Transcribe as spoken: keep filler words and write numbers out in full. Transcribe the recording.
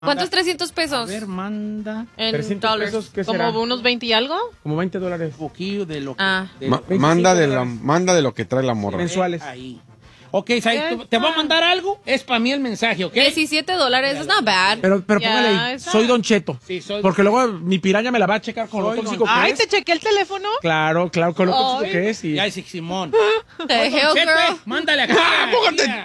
¿Cuántos trescientos pesos? A ver, manda. En trescientos dólares. pesos, ¿qué será? ¿Como unos veinte y algo? Como veinte dólares. Un poquillo de lo que... Ah. de Ma- lo- manda, de la, dólares. manda de lo que trae la morra. Mensuales. Ahí. Ok, Sai, ¿te voy a mandar algo? Es para mí el mensaje, ¿ok? diecisiete dólares, es not bad. Pero, pero Ya, póngale ahí, esa. soy Don Cheto. Sí, soy- Porque luego mi piraña me la va a checar con lo Soy tóxico don- que Ay, es. te chequé el teléfono. Claro, claro, con lo tóxico Ay. que es. Y... Ya, sí, Simón. The hell, Chepe, girl. mándale acá. Póngate